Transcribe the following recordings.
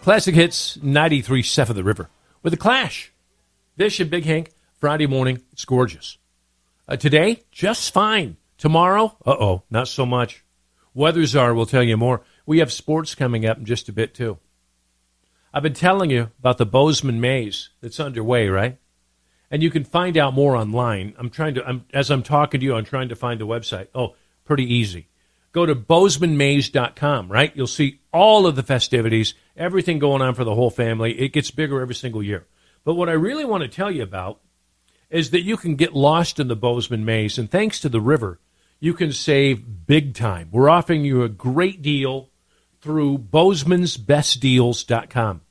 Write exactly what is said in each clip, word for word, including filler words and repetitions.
Classic Hits ninety-three point seven The River with The Clash. Vish and Big Hank, Friday morning. It's gorgeous. Uh, today, just fine. Tomorrow, uh-oh, not so much. Weather Czar will tell you more. We have sports coming up in just a bit, too. I've been telling you about the Bozeman Maze that's underway, right? And you can find out more online. I'm trying to, I'm, as I'm talking to you, I'm trying to find the website. Oh, pretty easy. Go to bozeman maze dot com, right? You'll see all of the festivities, everything going on for the whole family. It gets bigger every single year. But what I really want to tell you about is that you can get lost in the Bozeman Maze, and thanks to the river, you can save big time. We're offering you a great deal through bozemans best deals dot com.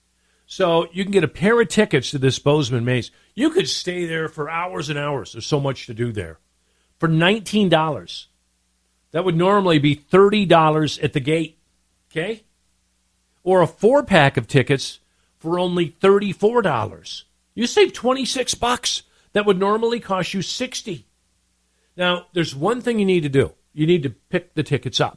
So you can get a pair of tickets to this Bozeman Maze. You could stay there for hours and hours. There's so much to do there. For nineteen dollars. That would normally be thirty dollars at the gate, okay? Or a four-pack of tickets for only thirty-four dollars. You save twenty-six bucks. That would normally cost you sixty dollars. Now, there's one thing you need to do. You need to pick the tickets up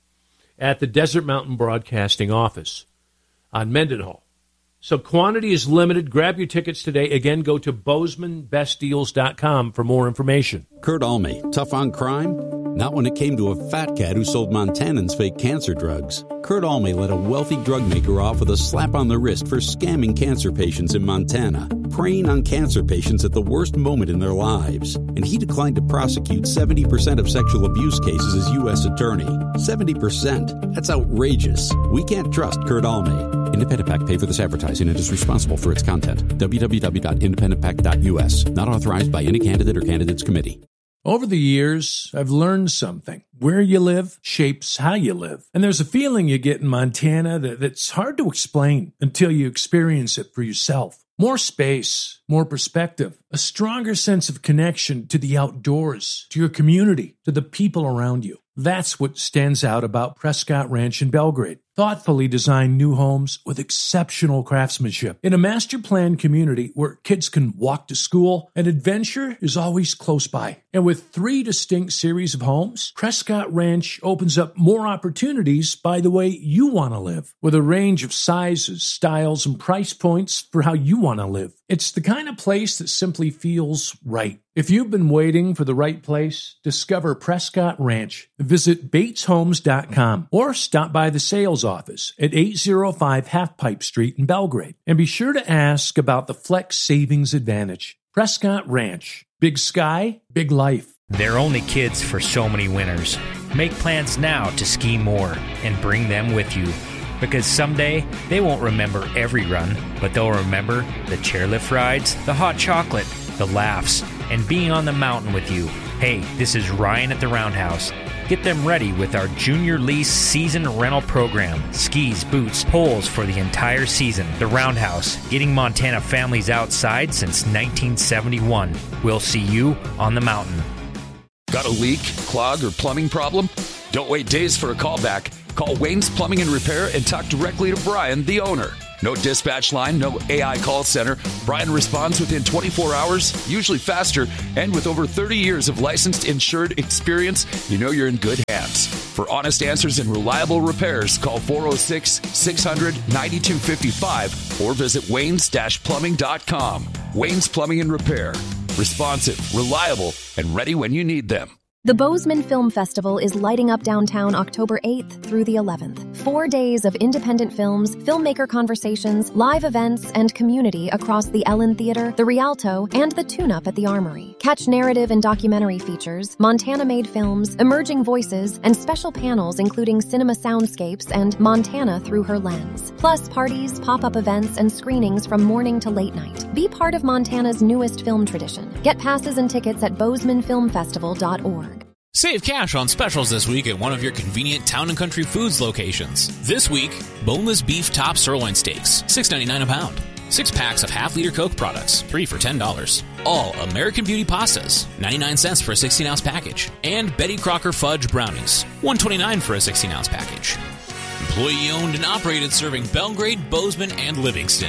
at the Desert Mountain Broadcasting office on Mendenhall. So quantity is limited. Grab your tickets today. Again, go to bozeman best deals dot com for more information. Kurt Alme, tough on crime? Not when it came to a fat cat who sold Montanans fake cancer drugs. Kurt Alme let a wealthy drug maker off with a slap on the wrist for scamming cancer patients in Montana, preying on cancer patients at the worst moment in their lives. And he declined to prosecute seventy percent of sexual abuse cases as U S attorney. seventy percent? That's outrageous. We can't trust Kurt Alme. Independent PAC paid for this advertising and is responsible for its content. w w w dot independent pac dot u s. Not authorized by any candidate or candidates committee. Over the years, I've learned something. Where you live shapes how you live. And there's a feeling you get in Montana that, that's hard to explain until you experience it for yourself. More space, more perspective, a stronger sense of connection to the outdoors, to your community, to the people around you. That's what stands out about Prescott Ranch in Belgrade. Thoughtfully designed new homes with exceptional craftsmanship in a master-planned community where kids can walk to school and adventure is always close by. And with three distinct series of homes, Prescott Ranch opens up more opportunities by the way you want to live, with a range of sizes, styles, and price points for how you want to live. It's the kind of place that simply feels right. If you've been waiting for the right place, discover Prescott Ranch. Visit bates homes dot com or stop by the sales office at eight oh five Half Pipe Street in Belgrade. And be sure to ask about the Flex Savings Advantage. Prescott Ranch. Big sky, big life. They're only kids for so many winters. Make plans now to ski more and bring them with you. Because someday, they won't remember every run, but they'll remember the chairlift rides, the hot chocolate, the laughs, and being on the mountain with you. Hey, this is Ryan at the Roundhouse. Get them ready with our Junior Lease Season Rental Program. Skis, boots, poles for the entire season. The Roundhouse, getting Montana families outside since nineteen seventy-one. We'll see you on the mountain. Got a leak, clog, or plumbing problem? Don't wait days for a callback. Call Wayne's Plumbing and Repair and talk directly to Brian, the owner. No dispatch line, no A I call center. Brian responds within twenty-four hours, usually faster, and with over thirty years of licensed insured experience, you know you're in good hands. For honest answers and reliable repairs, call four oh six, six hundred, ninety-two fifty-five or visit waynes dash plumbing dot com. Wayne's Plumbing and Repair. Responsive, reliable, and ready when you need them. The Bozeman Film Festival is lighting up downtown October eighth through the eleventh. Four days of independent films, filmmaker conversations, live events, and community across the Ellen Theater, the Rialto, and the Tune-Up at the Armory. Catch narrative and documentary features, Montana-made films, emerging voices, and special panels including cinema soundscapes and Montana through her lens. Plus parties, pop-up events, and screenings from morning to late night. Be part of Montana's newest film tradition. Get passes and tickets at bozeman film festival dot org. Save cash on specials this week at one of your convenient Town and Country Foods locations. This week, boneless beef top sirloin steaks, six ninety-nine a pound. Six packs of half-liter Coke products, three for ten dollars. All American Beauty pastas, ninety-nine cents for a sixteen ounce package. And Betty Crocker fudge brownies, one twenty-nine for a sixteen ounce package. Employee-owned and operated, serving Belgrade, Bozeman, and Livingston.